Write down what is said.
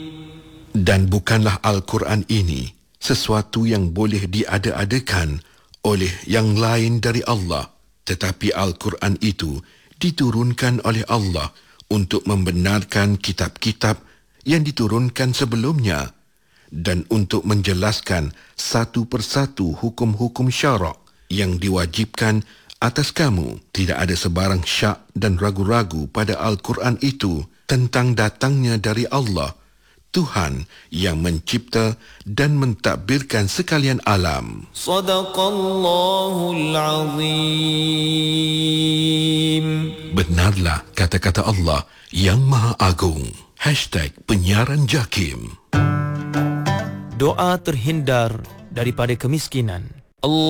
Dan bukanlah Al-Quran ini sesuatu yang boleh diada-adakan oleh yang lain dari Allah, tetapi Al-Quran itu diturunkan oleh Allah untuk membenarkan kitab-kitab yang diturunkan sebelumnya dan untuk menjelaskan satu persatu hukum-hukum syarak yang diwajibkan atas kamu. Tidak ada sebarang syak dan ragu-ragu pada Al-Quran itu tentang datangnya dari Allah, Tuhan yang mencipta dan mentadbirkan sekalian alam. Sadaqallahul Azim. Benarlah kata-kata Allah yang Maha Agung. #penyiaran JAKIM. Doa terhindar daripada kemiskinan. Allah